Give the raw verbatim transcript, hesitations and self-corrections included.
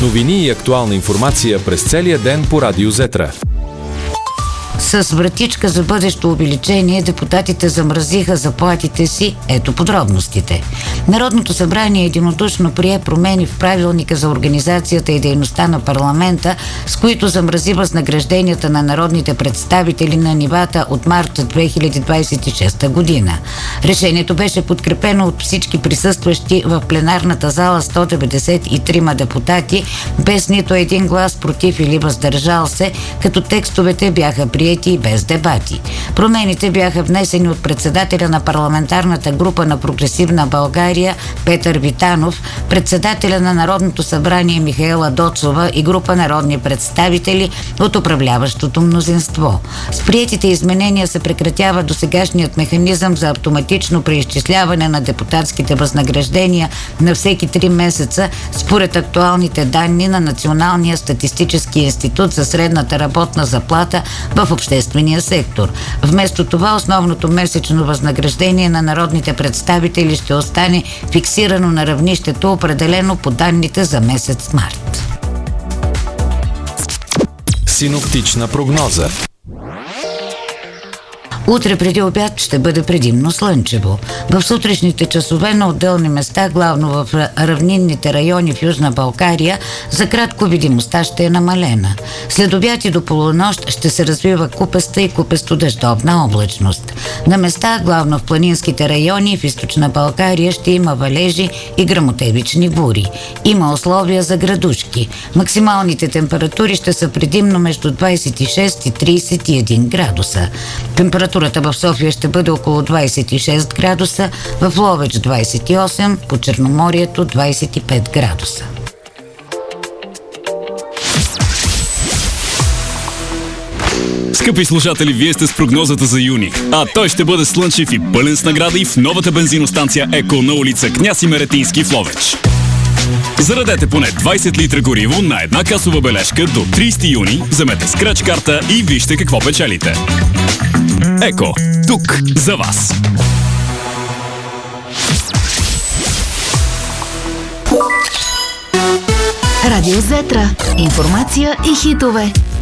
Новини и актуална информация през целия ден по Радио Зетра. С вратичка за бъдещо увеличение депутатите замразиха заплатите си. Ето подробностите. Народното събрание единодушно прие промени в правилника за организацията и дейността на парламента, с които замрази възнагражденията на народните представители на нивата от март две хиляди двадесет и шеста година. Решението беше подкрепено от всички присъстващи в пленарната зала сто деветдесет и трима депутати, без нито един глас против или въздържал се, като текстовете бяха приети и без дебати. Промените бяха внесени от председателя на парламентарната група на Прогресивна България Петър Витанов, председателя на Народното събрание Михаела Доцова и група народни представители от управляващото мнозинство. С приетите изменения се прекратява досегашният механизъм за автоматично преизчисляване на депутатските възнаграждения на всеки три месеца според актуалните данни на Националния статистически институт за средната работна заплата в обществения сектор. Вместо това основното месечно възнаграждение на народните представители ще остане фиксирано на равнището, определено по данните за месец март. Синоптична прогноза. Утре преди обяд ще бъде предимно слънчево. В сутрешните часове на отделни места, главно в равнинните райони в Южна България, за кратко видимостта ще е намалена. След обяд и до полунощ ще се развива купеста и купесто-дъждовна облачност. На места, главно в планинските райони в Източна България, ще има валежи и гръмотевични бури. Има условия за градушки. Максималните температури ще са предимно между двадесет и шест и тридесет и един градуса. Температурата в София ще бъде около двадесет и шест градуса, в Ловеч двадесет и осем, по Черноморието двадесет и пет градуса. Скъпи слушатели, вие сте с прогнозата за юни. А той ще бъде слънчев и пълен с награди в новата бензиностанция Еко на улица Княз Имеретински в Ловеч. Зарадете поне двадесет литра гориво на една касова бележка до тридесети юни, вземете скрач карта и вижте какво печелите. Еко, тук за вас. Радио Зетра. Информация и хитове.